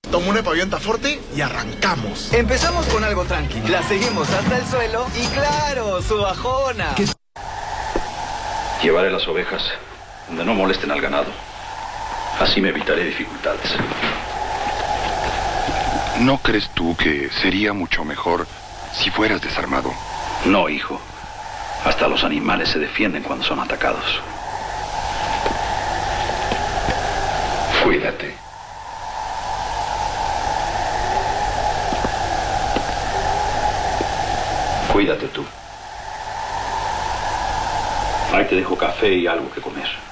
Tomo una pavianta fuerte y arrancamos. Empezamos con algo tranqui, la seguimos hasta el suelo y claro, su bajona. Llevaré las ovejas donde no molesten al ganado. Así me evitaré dificultades. ¿No crees tú que sería mucho mejor si fueras desarmado? No, hijo. Hasta los animales se defienden cuando son atacados. Cuídate. Cuídate tú. Ahí te dejo café y algo que comer.